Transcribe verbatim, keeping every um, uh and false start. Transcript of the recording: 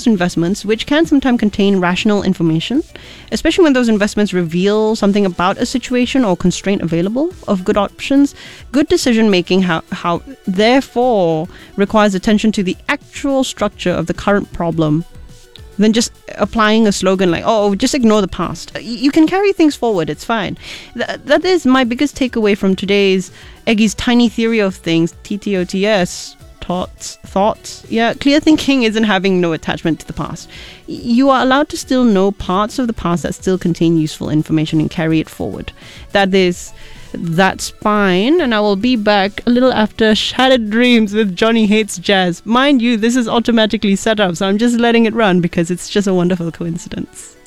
past investments, which can sometimes contain rational information, especially when those investments reveal something about a situation or constraint available of good options. Good decision making, how, how therefore requires attention to the actual structure of the current problem than just applying a slogan like, oh, just ignore the past. You can carry things forward, it's fine. Th- that is my biggest takeaway from today's Eggy's Tiny Theory of Things, T T O T S, thoughts, thoughts. Yeah, clear thinking isn't having no attachment to the past. You are allowed to still know parts of the past that still contain useful information and carry it forward. That is... That's fine, and I will be back a little after Shattered Dreams with Johnny Hates Jazz. Mind you, this is automatically set up, so I'm just letting it run because it's just a wonderful coincidence.